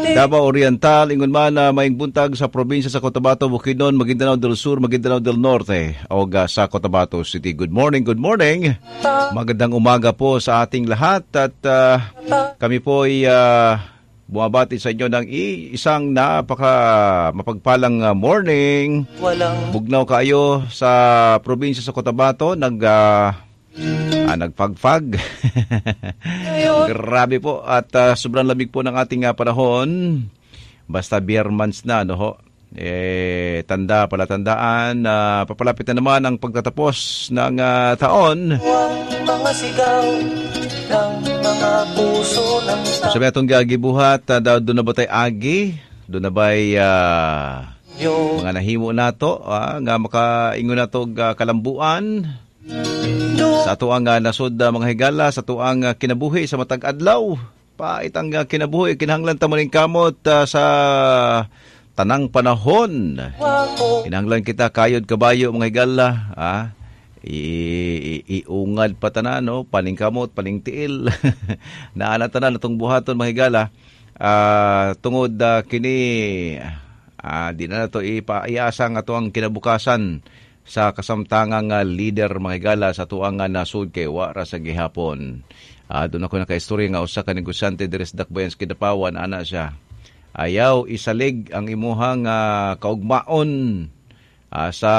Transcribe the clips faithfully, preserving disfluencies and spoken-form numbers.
Davao Oriental, ingon man na maing buntag sa probinsya sa Cotabato, Bukidnon, Maguindanao del Sur, Maguindanao del Norte, o sa Cotabato City. Good morning, good morning. Magandang umaga po sa ating lahat at uh, kami po ay uh, bumabati sa inyo ng isang napaka mapagpalang uh, morning. Bugnaw kayo sa probinsya sa Cotabato, nag uh, ah, nagpagpag. Grabe po at uh, sobrang lamig po ng ating uh, panahon. Basta beer months na, no ho. Eh, tanda palatandaan na uh, papalapit na naman ang pagtatapos ng uh, taon. Mga sigaw ng mga puso ng sa sabi atong gagibuhat, uh, doon na ba tayo agi? Doon na ba uh, mga nahimo nato uh, nga makaingon nato uh, kalambuan sa ato ang uh, nasod uh, mga higala, sa ato ang uh, kinabuhi sa matag adlaw. Pait ang uh, kinabuhi, kinahanglan ta maning kamot uh, sa tanang panahon. Kinahanglan kita kayod kabayo mga higala, ah. I- i- iungad pa tanan, no? Paning kamot, paning tiil. Naana tanan natong buhaton mga higala. Uh, tungod uh, kini uh, di na nato ipaiyasang ato ang kinabukasan sa kasamtangang uh, leader mga higala sa tuang uh, nasud kay wara sa gihapon. Uh, doon ako nakaistorya nga usa ka negosyante diri sa Dakbayan sa Kidapawan, ana siya. Ayaw isalig ang imuhang uh, kaugmaon uh, sa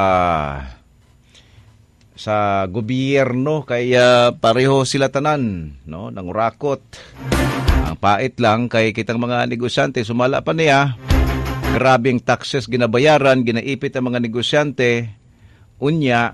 sa gobyerno kaya pareho sila tanan, no, nangurakot. Ang pait lang kay kitang mga negosyante sumala pa niya. Grabing taxes ginabayaran, ginaipit ang mga negosyante. Unya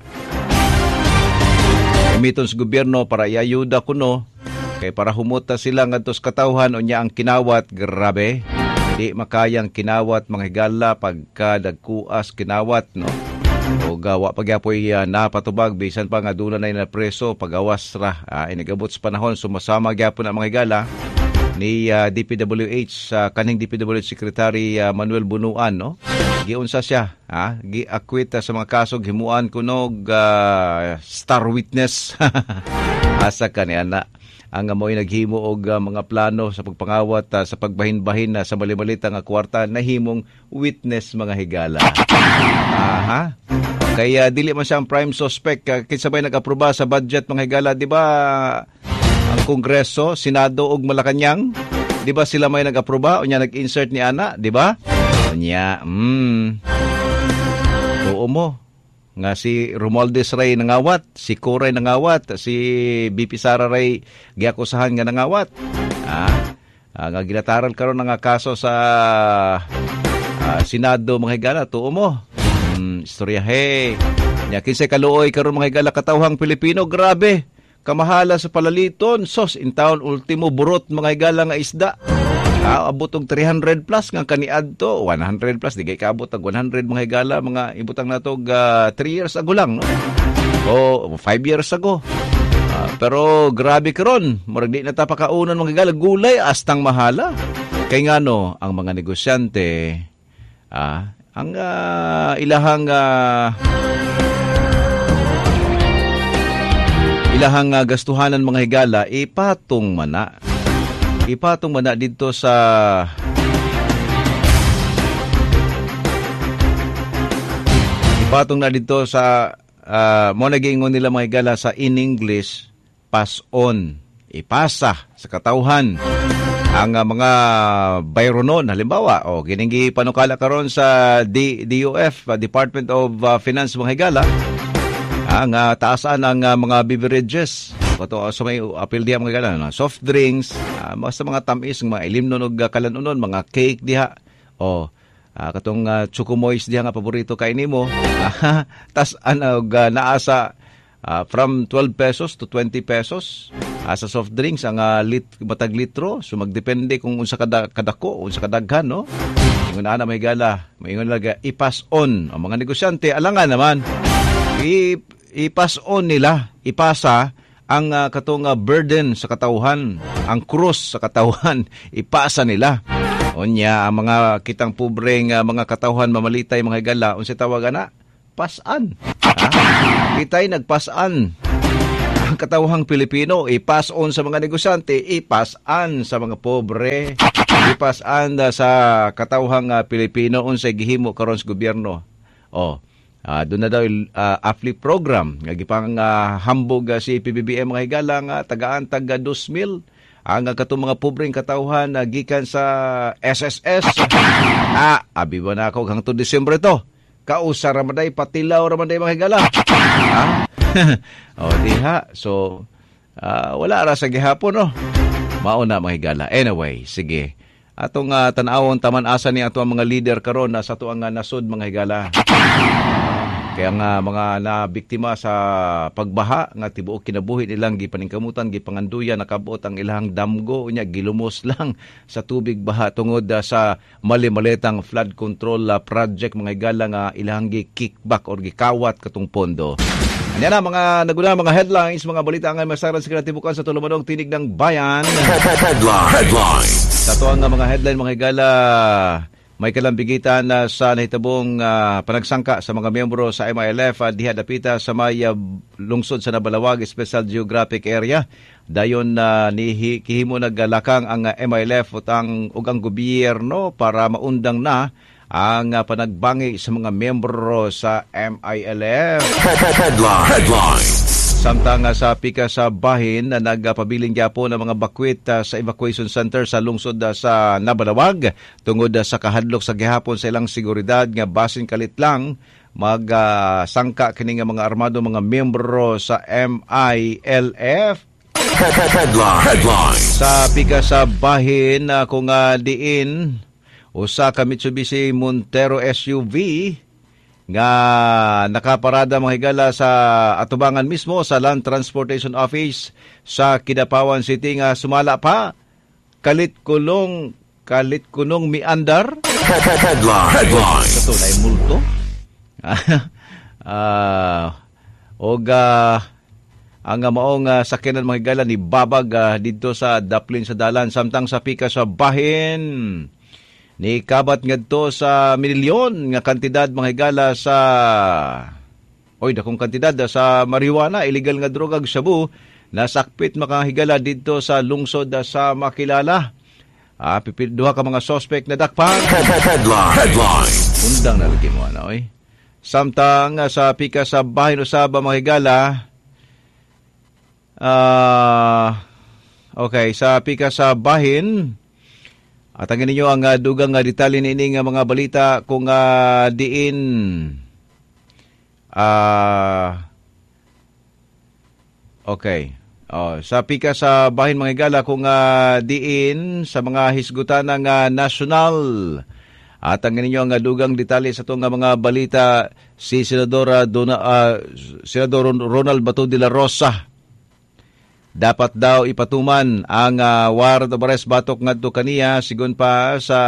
gamiton sa gobyerno para iayuda kuno kay para humuta sila ngadto sa katawhan. Unya ang kinawat, grabe. Di makayang kinawat mga higala pagka dagkuas kinawat, no. O gawa pagyapoy uh, napatubag bisan pa nga dula na na preso pagawas ra uh, inigabot sa panahon sumasama gyapon ang mga higala ni uh, D P W H uh, kaning D P W H Secretary uh, Manuel Bunuan, no. Giunsa siya, ha, gi-acquit uh, sa mga kaso himuan kunog uh, star witness. Asa kaniya na ang amoy naghimo og uh, mga plano sa pagpangawat uh, sa pagbahin-bahin uh, sa mali-malit nga kwarta nahimong witness mga higala. Aha. Kaya dili man siya ang prime suspect uh, kinsa bay nag-aproba sa budget mga higala, di ba? Ang Kongreso, Senado ug Malacañang, di ba sila may nag-aproba unya nag-insert ni ana, di ba? Unya, mm. Oo mo. Nga si Romualdez Ray nangawat, si Coray nangawat, si B P Sara Ray giakusahan nga nangawat. Ah, ah nga ginataran karon nga kaso sa ah, Senado mga higala, tuo mo. Hmm, istorya he. Nya kinsay kaluoy karon mga higala katawhang Pilipino, grabe. Kamahala sa palaliton, sos in town ultimo burot mga higala nga isda. Ah, abot og three hundred plus nga kaniadto, one hundred plus di kay kaabot og one hundred mga higala, mga ibutang nato og uh, three years ago lang, no. O five years ago. Uh, pero grabe karon, murag di na ta pakaunon mga higala, gulay astang mahala. Kay ngano ang mga negosyante ah ang uh, ilahang uh, ilahang uh, gastuhanan mga higala ipatong mana. Ipatong man na dito sa ipatong na dito sa uh, mo nagiingon nila mga higala sa in English, pass on, ipasa sa katawhan ang uh, mga bayronon. Halimbawa, o oh, giningi panukala karon sa D- DOF, uh, Department of uh, Finance mga higala, ang uh, taasan ang uh, mga beverages. Kato so may apil diha mga higala, soft drinks, uh, basta mga tamis, mga ilimnon og kalanunon, mga cake diha. O uh, katong uh, Chocomoys diha nga paborito kay nimo. Tas ano uh, naasa uh, from twelve pesos to twenty pesos. Uh, sa soft drinks ang uh, lit matag litro, so magdepende kung unsa kada kadako, unsa kadaghan, no. Ingon ana may higala, maingon laga i-pass on ang mga negosyante, alangan naman i i-pass on nila, ipasa ang uh, katong uh, burden sa katawhan, ang krus sa katawhan, ipasa nila. Unya ang mga kitang pobreng uh, mga katawhan mamalitay mga higala, unsa tawag ana? Pasan. Ha? Kitay nagpasan. katawhang Pilipino, i-pass on sa mga negosyante, i-pass on sa mga pobre, i-pass on uh, sa katawhang uh, Pilipino unsay gihimo karon sa gobyerno. Oh, uh, doon na daw uh, A F L I program nga gipang uh, hambog uh, si P B B M mga higala nga tagaan taga two mil ang uh, katong mga pobreng katawhan uh, gikan sa S S S. Ah, abi ba na ako hangtod Disyembre to. Kausa ramaday patilaw ramaday mga higala. Ha? O diha. So uh, wala ra sa gihapon no. Mao na mga higala. Anyway, sige. Atong uh, tan-awon taman asa ni ato ang mga leader karon na sa tuang uh, nasod mga higala. Kaya nga mga nabiktima sa pagbaha nga tibuok kinabuhi nilang gipaningkamutan gipanganduyan nakabot ang ilang damgo unya gilumos lang sa tubig baha tungod uh, sa mali-maletang flood control uh, project mga higala nga ilang gi-kickback or gikawat katong pondo. Yan na mga naguna mga headlines, mga balita nga masaran sa kinatibukan sa tulumadong tinig ng bayan. Headline. Headline. Sa tuwang nga mga headline mga higala, may kalambigitan na sa nahitabong uh, panagsangka sa mga miyembro sa M I L F uh, diha dapita sa may uh, lungsod sa Nabalawag Special Geographic Area. Dayon na uh, ni kihimo naglalakang ang uh, M I L F utang ug ang gobyerno para maundang na ang uh, panagbangi sa mga miyembro sa M I L F. Headline. Headline. Samtang uh, sa pika sa bahin na nagpabiling gyapon ng mga bakwit uh, sa evacuation center sa lungsod uh, sa Nabalawag tungod uh, sa kahadlok sa gihapon sa ilang seguridad nga basin kalit lang magsangka uh, kini nga mga armado mga miyembro sa M I L F. Headline. Headline. Sa pika sa bahin uh, kung uh, diin usa ka Mitsubishi Montero S U V nga nakaparada mga higala sa atubangan mismo sa Land Transportation Office sa Kidapawan City nga sumala pa kalit kulong kalit kunong miandar. Headline. Headline. Ito na yung multo. uh, og uh, ang maong uh, sakyanan mga higala ni babag uh, dito sa daplin sa dalan samtang sa pika sa bahin ni kabat ngadto sa milyon nga kantidad mga higala sa oy dakong kantidad sa marijuana, illegal nga droga ug shabu nasakpit mga higala dito sa lungsod sa Makilala. Ah, pipil duha ka mga suspect na dakpan. Headline. Headline. Undang na lagi mo ana oy. Samtang sa pika sa bahin usaba mga higala ah uh, okay, sa pika sa bahin at ang ninyo ang uh, dugang uh, detalye nining uh, mga balita kung uh, diin uh, okay. Oh, sa pika sa bahin mga higala kung uh, diin sa mga hisgutan ng uh, national. At ang ninyo ang uh, dugang detalye sa itong uh, mga balita si Senador uh, Dona, uh, Senador Ronald Bato de la Rosa. Dapat daw ipatuman ang uh, warrant of arrest batok ngadto kaniya sigon pa sa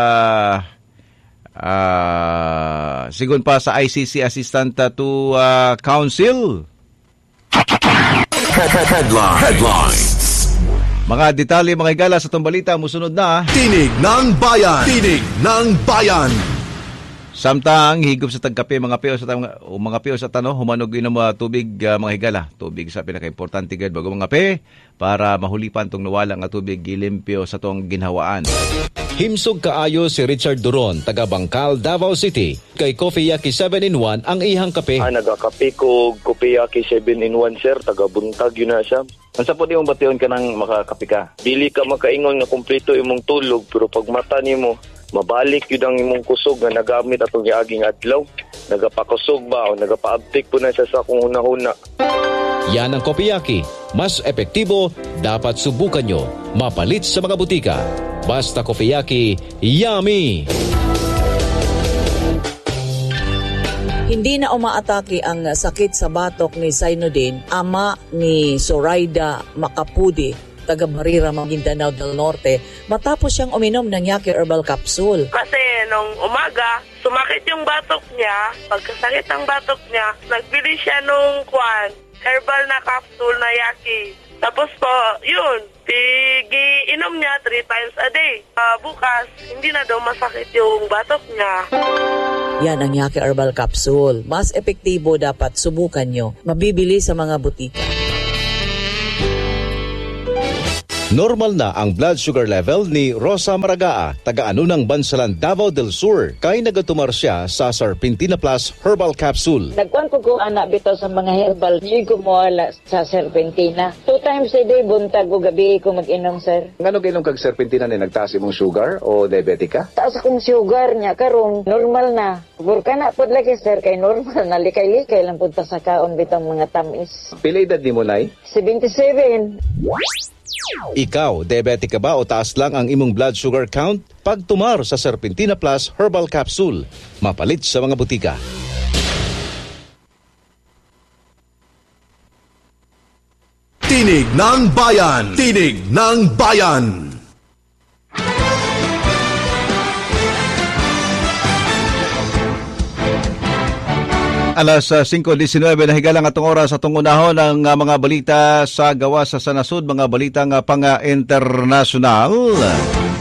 uh, sigon pa sa I C C Assistant to uh, Council. Headline. Headline. Mga detalye mga higala sa itong balita musunod na Tinig ng Bayan. Tinig ng Bayan. Samtang higop sa tagkape mga peo sa mga, mga peo sa tano humanog inom uh, tubig uh, mga higala. Tubig sa pinaka-importante gid bago mga pe para mahulipan tong nawala nga tubig gilimpyo sa tong ginhawaan. Himsog kaayo si Richard Duron, taga Bangkal, Davao City. Kay Coffee Yaki seven in one ang ihang kape. Ah, nagakape ko Coffee Yaki seven in one sir, taga Buntag yun na siya. Ansa po di mong bation ka nang makakape ka? Dili ka makaingon nga kumpleto imong tulog pero pag mata nimo mabalik yun ang imong kusog nga nagamit atong giaging adlaw. Nagapakusog ba o nagapaabtik po na siya sa kung huna-huna. Yan ang Kopiyaki. Mas epektibo, dapat subukan nyo. Mapalit sa mga butika. Basta Kopiyaki, yummy! Hindi na umaatake ang sakit sa batok ni Zainuddin, ama ni Zoraida Macapudi, taga Barira, Maguindanao del Norte, matapos siyang uminom ng Yaki Herbal Capsule. Kasi nung umaga, sumakit yung batok niya. Pagkasakit ng batok niya, nagbili siya nung kwan, herbal na capsule na Yaki. Tapos po, yun, tigi-inom niya three times a day. Uh, bukas, hindi na daw masakit yung batok niya. Yan ang Yaki Herbal Capsule. Mas epektibo, dapat subukan nyo. Mabibili sa mga butika. Normal na ang blood sugar level ni Rosa Maragaa, taga-ano ng Bansalan, Davao del Sur, kay nagatumar siya sa Serpentina Plus Herbal Capsule. Nagkuhan ko ko anak bitaw sa mga herbal, hindi ko mawala sa Serpentina. Two times a day, buntag o gabi ko mag-inom, sir. Ngano kailang kag Serpentina ni nagtaas imong sugar o diabetic ka? Taas akong sugar niya, karon normal na. Pagor ka na po lagi, sir, kay normal na likay-likay lang punta sa kaon bitaw mga tamis. Pila edad ni mo, nay? seventy-seven. Ikaw, diabetic ka ba o taas lang ang imong blood sugar count? Pagtumar sa Serpentina Plus Herbal Capsule, mapalit sa mga butika. Tinig ng Bayan! Tinig ng Bayan! Alas uh, five nineteen na higalang atong oras atong unahon ng uh, mga balita sa gawa sa Sanasud, mga balita nga pang uh, international.